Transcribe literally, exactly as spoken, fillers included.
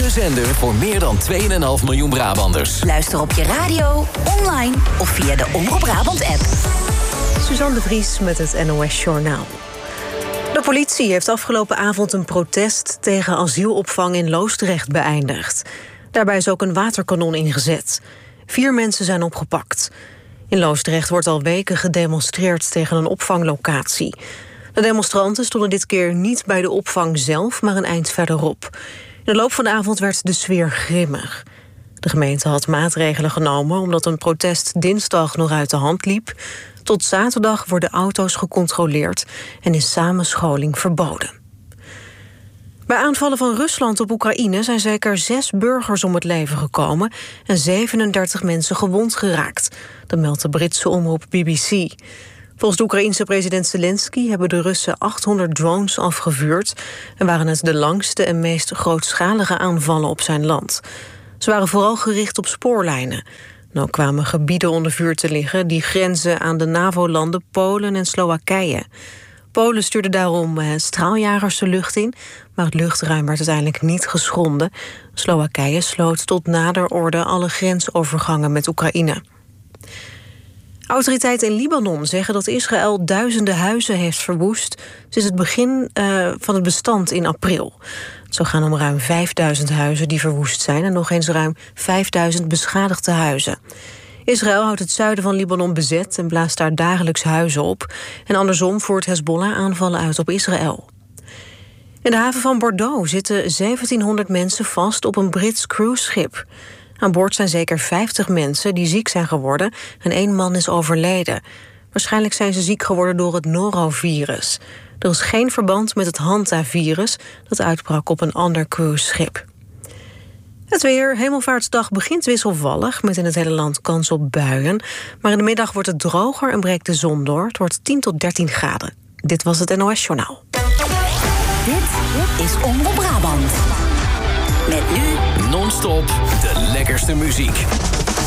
De zender voor meer dan twee komma vijf miljoen Brabanders. Luister op je radio, online of via de Omroep Brabant-app. Suzanne de Vries met het N O S Journaal. De politie heeft afgelopen avond een protest tegen asielopvang in Loosdrecht beëindigd. Daarbij is ook een waterkanon ingezet. Vier mensen zijn opgepakt. In Loosdrecht wordt al weken gedemonstreerd tegen een opvanglocatie. De demonstranten stonden dit keer niet bij de opvang zelf, maar een eind verderop. In de loop van de avond werd de sfeer grimmig. De gemeente had maatregelen genomen omdat een protest dinsdag nog uit de hand liep. Tot zaterdag worden auto's gecontroleerd en is samenscholing verboden. Bij aanvallen van Rusland op Oekraïne zijn zeker zes burgers om het leven gekomen en zevenendertig mensen gewond geraakt. Dat meldt de Britse omroep B B C. Volgens de Oekraïense president Zelensky hebben de Russen achthonderd drones afgevuurd en waren het de langste en meest grootschalige aanvallen op zijn land. Ze waren vooral gericht op spoorlijnen. Nou kwamen gebieden onder vuur te liggen die grenzen aan de NAVO-landen Polen en Slowakije. Polen stuurde daarom eh, straaljagers de lucht in, maar het luchtruim werd uiteindelijk niet geschonden. Slowakije sloot tot nader orde alle grensovergangen met Oekraïne. Autoriteiten in Libanon zeggen dat Israël duizenden huizen heeft verwoest sinds het begin uh, van het bestand in april. Het zou gaan om ruim vijfduizend huizen die verwoest zijn en nog eens ruim vijfduizend beschadigde huizen. Israël houdt het zuiden van Libanon bezet en blaast daar dagelijks huizen op. En andersom voert Hezbollah aanvallen uit op Israël. In de haven van Bordeaux zitten zeventienhonderd mensen vast op een Brits cruiseschip. Aan boord zijn zeker vijftig mensen die ziek zijn geworden en één man is overleden. Waarschijnlijk zijn ze ziek geworden door het norovirus. Er is geen verband met het hantavirus dat uitbrak op een ander cruiseschip. Het weer. Hemelvaartsdag begint wisselvallig, met in het hele land kans op buien. Maar in de middag wordt het droger en breekt de zon door. Het wordt tien tot dertien graden. Dit was het N O S Journaal. Dit is Omroep Brabant. Met nu Non-stop de lekkerste muziek.